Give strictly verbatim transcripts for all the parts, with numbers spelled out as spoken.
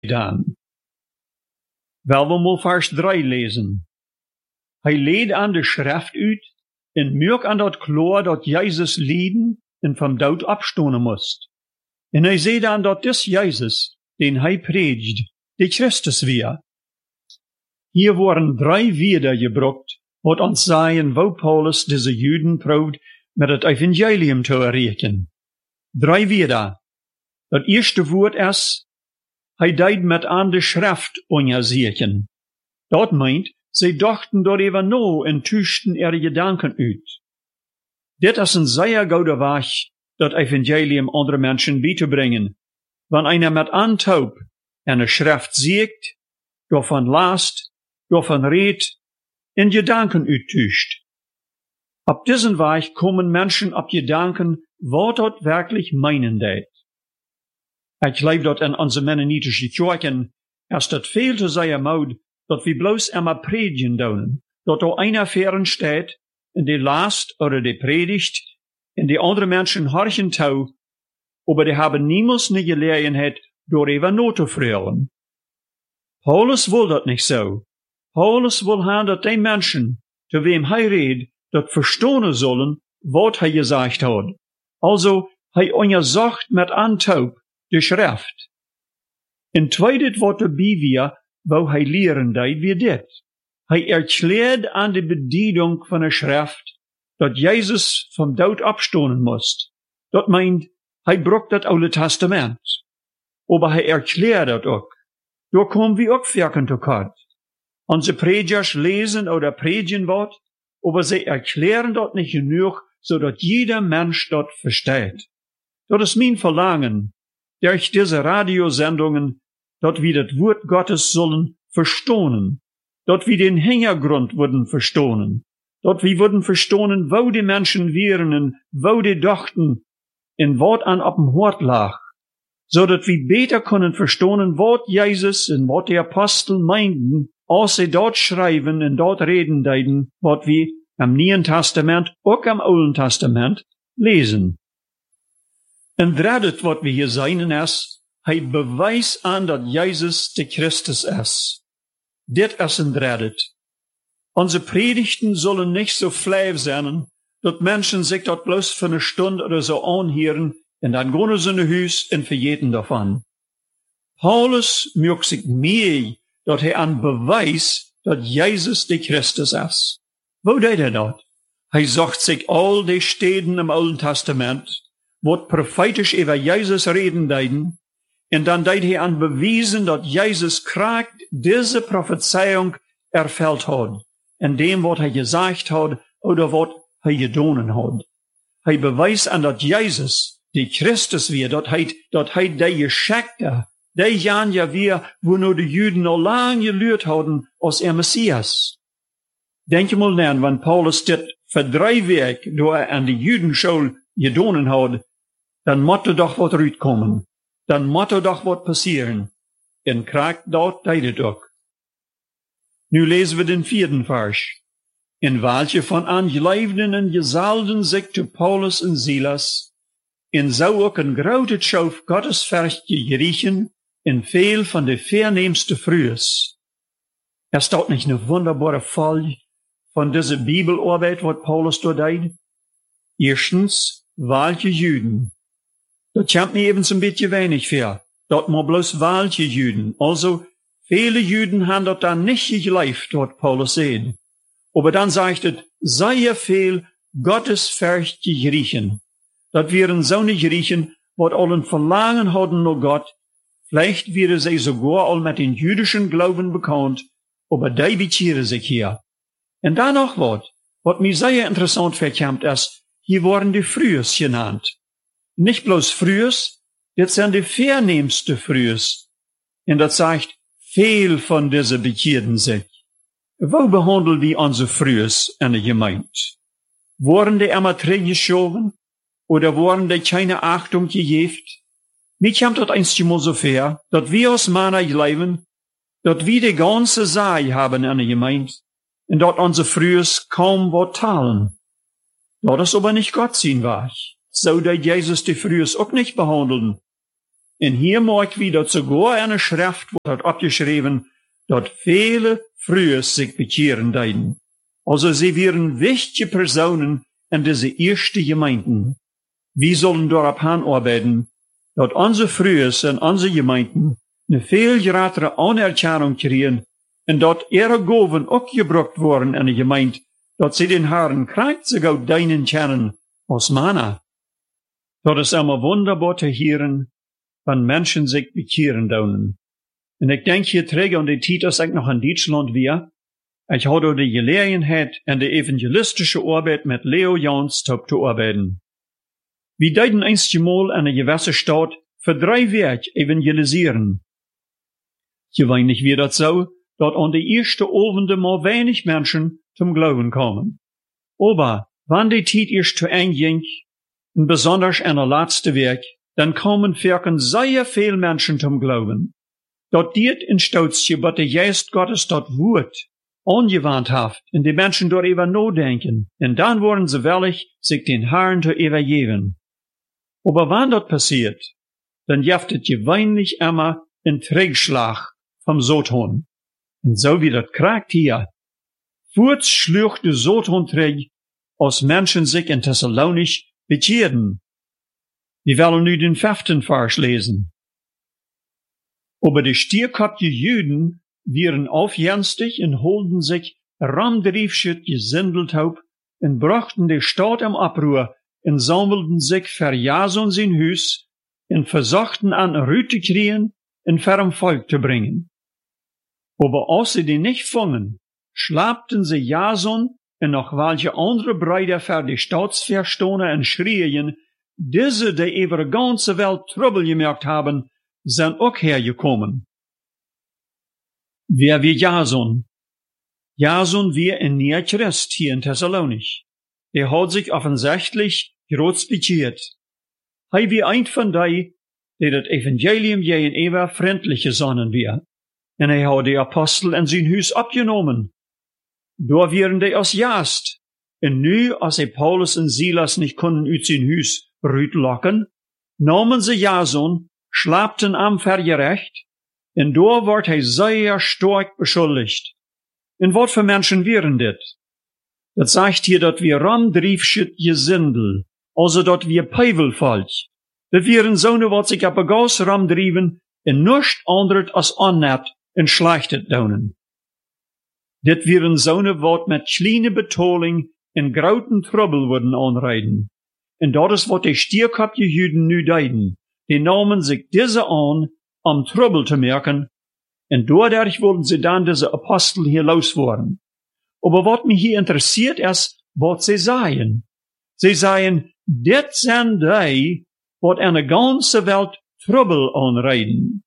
dan. Wel we mal vers drei lesen. Hij leed aan de schrift uit en merk aan dat kloor dat Jezus lijden en van dood opstonen moest. En hij zei dan dat dis Jezus, den hij predigt, de Christus weer. Hier worden drei Wieder gebruikt, wat ons zeggen, wo Paulus deze Juden proeft met het Evangelium te erreichen. Drei Wieder. Dat eerste woord is, hij deed met aan de schrift onderzoeken. Dat meint, zij dachten daarover na en tuischten ihre Gedanken uit. Dit is een zeer goede weg, dat Evangelium andere Menschen bij te brengen. Wanneer einer met aantaub en de schrift ziet, daarvan laast, daarvan redt, en Gedanken uittuischt. Op diesen Weg kommen Menschen op Gedanken, wat dat wirklich meinen deed. Ik geloof dat in onze Mennonitische Kirchen is het veel te zeer moud, dat we bloos immer predigen doen, dat er einer fern steht, en die laast oder die predigt, en die andere Menschen horchen toe, aber die haben niemals ne Gelegenheit, darüber na te freulen. Paulus wil dat nicht so. Paulus wil haben, dat die Menschen, zu wem hij redt, dat verstonen sollen, wat hij gesagt hat. Also, hij onderzocht met aantaub de schrift. En tweede wat erbij weer, wo hij leren deed, wie dit. Hij erklärt aan de bedienung van de schrift, dat Jezus vom dood opstonen moest. Dat meint, hij brukt dat Oude Testament. Aber hij erklärt dat ook. Daar komen we ook werken tekort. Onze Predigers lesen oder predigen wat, aber sie erklären dat nicht genug, zodat jeder Mensch dat versteht. Dat is mijn Verlangen, durch diese Radiosendungen, dat wir das Wort Gottes sollen verstonen, dat wir den Hintergrund würden verstonen, dat wir würden verstonen, wo die Menschen wären und wo die dachten, in wat an op dem Hort lag, so dat wir beter können verstonen, wat Jesus und wat die Apostel meinten, als sie dort schreiben und dort reden deiden, wat wir am Neuen Testament, auch am Alten Testament, lesen. En derde wat we hier zijn is, hij bewijst aan dat Jezus de Christus is. Dit is een derde. Onze predigten zullen niet zo flauw zijn, dat mensen zich dat bloos voor een stund oder zo aanhören en dan gaan ze naar huis en vergeten daarvan. Paulus merkt zich mee dat hij aan bewijst dat Jezus de Christus is. Wo deed hij dat? Hij zocht zich al die steden im Alten Testament, wat prophetisch über Jesus reden deiden, en dan deed hij aan bewijzen dat Jezus kracht diese Prophezeiung erfüllt hat, en dem wat hij gezegd had, oder wat hij gedaan had. Hij bewijst aan dat Jezus, die Christus weer, dat hij, dat hij de Geschäfte, die Jan ja weer, wo nur de Juden al lang gelehrt hadden, als er Messias. Denk je mal aan, wanneer Paulus dit voor drie weken door aan de Judenschool gedaan had, dan moet er doch wat uitkomen. Dan moet er doch wat passieren. En kraakt dat deed het ook. Nu lezen we den vierden vers. In welche van aangeleefden en gezalden zich te Paulus en Silas, en zou ook een grote schoof Gottesfurcht geriechen, in veel van de verneemste Frühes. Er staat nicht eine wunderbare Fall von dieser Bibelarbeit, wat Paulus dort deed? Erstens, welche Juden. Dat komt mir eben so ein bisschen wenig vor. Dat maar bloß welche Juden. Also, viele Juden haben dort dann nicht geglaubt, wat Paulus sagt. Aber dann sagt es, sehr viel gottesfürchtige Griechen. Dat wären so eine Griechen, wat allen Verlangen hatten nach Gott. Vielleicht wären sie sogar all mit den jüdischen Glauben bekannt, aber die bekehren sich hier. Und dann noch wat, wat mir sehr interessant verkommt ist, hier worden die Frühes genannt. Nicht bloß Frühes, das sind die verneemste Frühes. Und das sagt, viel von diesen bekehren sich. Wo behandeln die unsere Frühes in der Gemeinde? Wurden die immer geschoben? Oder wurden die keine Achtung gegeben? Mir kommt das einmal so fair, dass wir als Männer leben, dass wir die ganze Sache haben in der Gemeinde, und dass unsere Frühes kaum was teilen. Das ist aber nicht Gott sein Weg. So der Jesus die Frühes auch nicht behandeln. En hier merken we dat sogar in de schrift wordt opgeschreven dat vele früher zich bekeren deiden. Also sie wären wichtige Personen in diese erste Gemeinden. Wir sollen darauf hinarbeiten, dass unsere frühers und unsere Gemeinden eine viel größere Anerkennung kriegen und dass ihre Gaben auch gebraucht worden in der Gemeinde, dass sie den Herrn krank sogar deinen kennen als Männer. Das ist immer wunderbar zu hören, wenn Menschen sich bekehren daunen. Und ich denke hier träge an die Zeit, dass ich noch in Deutschland war. Ich hatte die Gelegenheit, in der evangelistische Arbeit mit Leo Jans zu arbeiten. Wir deuten einst mal in einer gewissen Stadt für drei Werk evangelisieren. Gewöhnlich wird das so, dass an die ersten Abende mal wenig Menschen zum Glauben kommen. Aber wenn die Zeit erst zu Ende ging, und besonders in der letzten Werk, dann kommen wirken sehr viele Menschen zum Glauben. Dort diet in Stoutje, was der Geist Gottes dort Wort angewandt hat, und die Menschen darüber nachdenken, und dann wollen sie willig, sich den Herrn zu übergeben. Aber wenn das passiert, dann gibt es gewöhnlich immer einen Trägschlag vom Satan. Und so wie das kriegt hier, Furz schlug der Satan träg, als Menschen sich in Thessalonich bekehrten. Wir wollen nu den fünften Vers lesen. Aber die stierkopfige Juden wären aufjenstig und holden sich ramdriefschütt gesindelt haup und brachten die Stadt im Abruhr und sammelten sich für Jason sein Hus und versuchten an Rüte kriegen und für ein Volk zu bringen. Aber als sie die nicht fanden, schlappten sie Jason und noch welche andere Brüder für die Staatsverstohner und schrien, diese, die über die ganze Welt Trouble gemerkt haben, sind auch hergekommen. Wer wie Jason? Jason wie ein neuer Christ hier in Thessalonich. Er hat sich offensichtlich groß bekehrt. Hij wie ein von die, die das Evangelium gegenüber freundlich gesonnen wir. Und er hat die Apostel in sein Hus abgenommen. Da wären die als Jast. Und nu, als er Paulus und Silas nicht konnten uit sein Hus rütlocken, nahmen sie Jason, schlappten am vergerecht, und da ward hij sehr stark beschuldigt. Und wat für Menschen wären dit? Das sagt hier, dat wir ramdriefschütt gesindel, also dat wir Peivelvolk. Dat wären Sohne, wat sich aber gas ramdrieven, en nichts anderes als annet en schlechtet daunen. Dit wären Sohne, wat mit kleine Betoling en grauten Trouble würden anreiden. Und dat is wat die stierkopfige Juden nu deiden. Die nahmen sich diese an, um Trouble zu merken, und dadurch wollten sie dann diese Apostel hier loswerden. Aber was mich hier interessiert ist, was sie sagen. Sie sagen, dit sind die, wat in der ganzen Welt Trouble anreiden.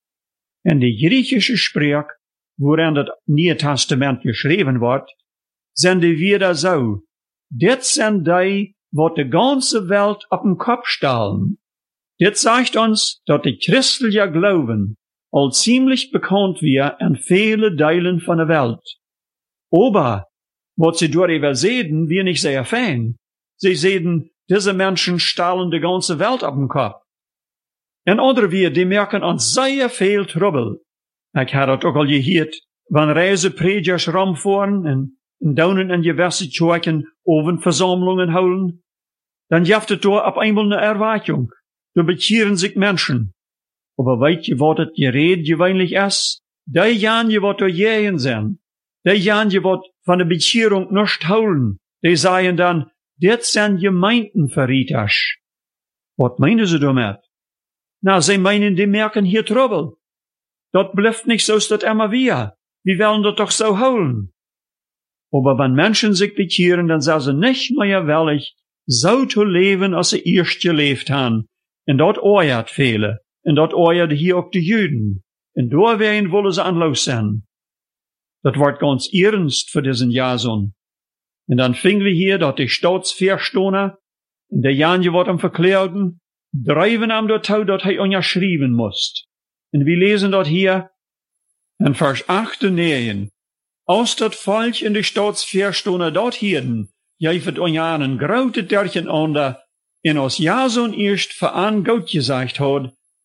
In die griechische Sprache, worin das Neue Testament geschrieben wird, sind die wieder so. Dit sind die, wat die ganze Welt auf den Kopf stellen. Dit sagt uns, dass die christliche Glauben all ziemlich bekannt wird in viele Teilen von der Welt. Aber, was sie darüber sehen, wir nicht sehr fein. Sie sehen, diese Menschen stellen die ganze Welt auf den Kopf. Und andere wir, die merken an sehr viel Trouble. Ich habe das auch al gehört, wenn Reisepredigers rumfahren und, und daunen in gewisse Kirchen Ovenversammlungen holen, dann gibt es da auf einmal eine Erwartung. Da bekehren sich Menschen. Aber weit je wat het gered gewöhnlich ist, die jan je wat da jähen sind, die jan je wat von der Bekehrung nicht holen, die sagen dann, dit sind Gemeindenverräters. Was meinen sie damit? Na, sie meinen, die merken hier Trouble. Dat bleibt nicht so, dass das immer wir. Wir wollen das doch so holen. Aber wenn Menschen sich bekehren, dann sind sie nicht mehr willig, so zu leben, als sie erst gelebt haben. Und dort euert viele. Und dort euert hier auch die Juden. Und da werden wollen sie anlos sein. Das wird ganz ernst für diesen Jason. Und dann fingen wir hier, dass die Staatsverstohner, in der Janje wird am Verklärten, dreiben am dort tau, dass er unterschrieben muss. Und wir lesen dort hier, in Vers acht und neun, aus dat Volk in die Staatsverstohner dort hierden, jäfet onjanen graute derchen ander, en als Jason erst veran Gott gesagt hat,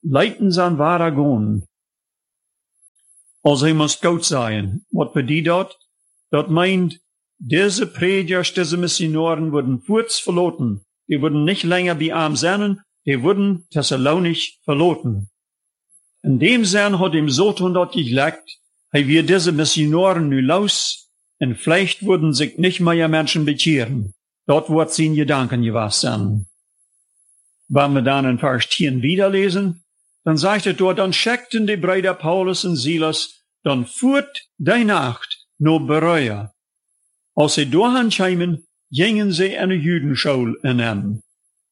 leiten zijn ware gaan. Als hij moest goed zijn, wat bedient dat? Dat meint, diese Predigers, diese Missionaren wurden kurz verloten. Die wurden nicht länger bei ihm sein, die wurden Thessalonich verloten. In dem Sinn hat ihm Satan dort gelegt, hij wir diese Missionaren nu los, und vielleicht würden sich nicht mehr Menschen bekehren. Dort wird sein Gedanken gewesen sein. Wenn wir dann in Vers zehn wieder lesen, dann sagt er dort, dann schickten die Brüder Paulus und Silas, dann fuhrt die Nacht nur Bereue. Als sie dahin kamen, gingen sie eine Judenschule in.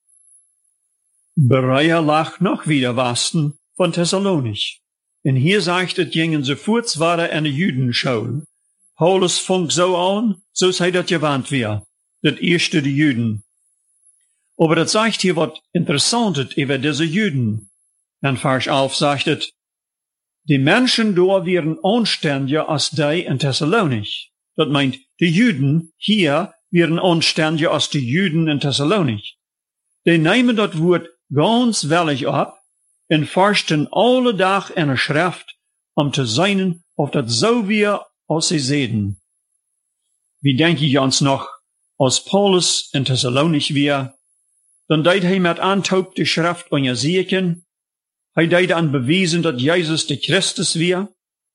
Bereue lag noch wieder Westen von Thessalonich. Und hier sagt es, gingen sie fortzwar eine Judenschule. Paulus fängt so an, so sei das gewandt wir, das erste die Juden. Aber das sagt hier was Interessantes über diese Juden. In Vers elf sagt es, die Menschen da wären anständiger als die in Thessalonich. Das meint, die Juden hier wären anständiger als die Juden in Thessalonich. Die nehmen das Wort ganz wellig ab und forschen alle Tag in der Schrift, um zu sein, ob das so wir als sie sehen. Wie denke ich uns noch, als Paulus in Thessalonich war, dann deed hij met aantoop de Schrift onderzoeken. Hij deed aan bewijzen dat Jezus de Christus war.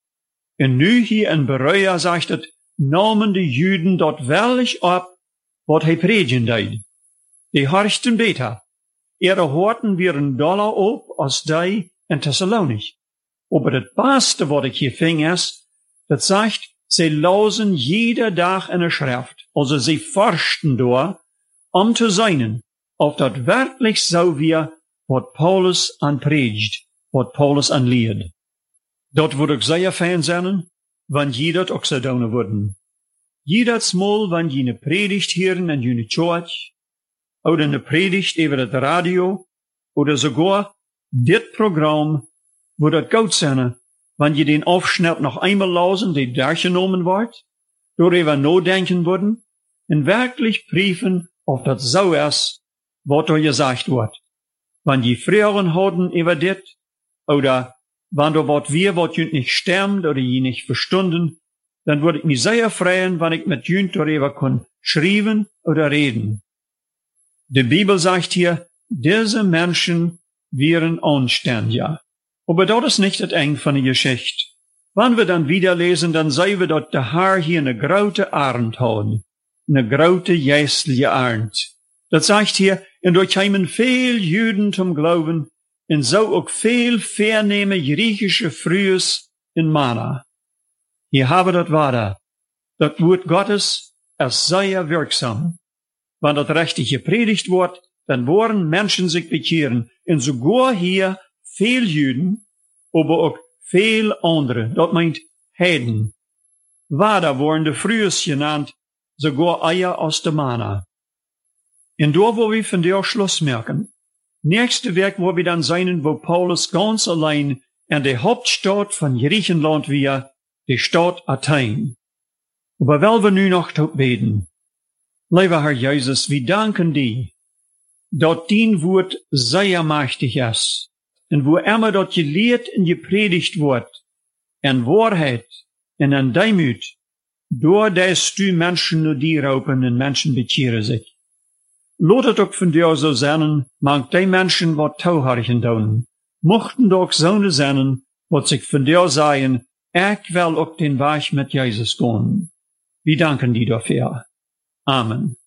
En nu hier in Berea zegt het, namen de Juden dat wellig op, wat hij predigen deed. Die horchten beter. Ihre Horten wären doller op als die in Thessalonich. Aber das Beste, was ich hier fing, ist, das sagt, sie lasen jeder Tag in der Schrift. Also sie forschten da, um zu sein, ob das wirklich so wie, was Paulus anpredigt, was Paulus anlehrt. Dort würde ich sehr fein sein, wenn jeder auch so tun würden. Jedes Mal, wenn je eine Predigt hören in jene Church, oder eine Predigt über das Radio, oder sogar dit Programm, wo das gut sein, wenn je den Aufschnitt noch einmal lesen, der durchgenommen wird, darüber nachdenken würden, und wirklich prüfen, ob das so ist, was da gesagt wird. Wenn die früheren hatten über dit, oder wenn da was wir, was jünd nicht stimmt, oder je nicht verstunden, dann würde ich mich sehr freuen, wenn ich mit jünd darüber kann schreiben oder reden. Die Bibel sagt hier, diese Menschen wären anständig. Aber das ist nicht das Ende von der Geschichte. Wenn wir dann wieder lesen, dann sehen wir, dass der Herr hier eine große Arend hat. Eine große geistliche Arend. Das sagt hier, und durch kämen viel Juden zum Glauben, und so auch viel vernehme griechische Frühes in Mana. Hier habe das Wada. Das Wort Gottes ist sehr wirksam. Wenn das richtig gepredigt wird, dann wollen Menschen sich bekehren. Und sogar hier viel Juden, aber auch viel andere. Das meint Heiden. Wada wurden die Frühes genannt, sogar Eier aus der Mana. Und da, wo wir von der Schluss merken, nächste Werk, wo wir dann sein, wo Paulus ganz allein in der Hauptstadt von Griechenland war, die Stadt Athen. Aber weil wir nu noch tot beten, lieber Herr Jesus, wir danken dir, dass dein Wort sehr mächtig ist. Und wo immer dort gelehrt und gepredigt wird, in Wahrheit und in Demut, da lässt du Menschen nur dir raupen und Menschen bekehren sich. Laat het ook van dir so sein, mag die Menschen wat tauharchen tun. Mochten doch so sein, wat sich von dir sagen, ich will auch den Weg mit Jesus gehen. Wir danken dir dafür. Amen.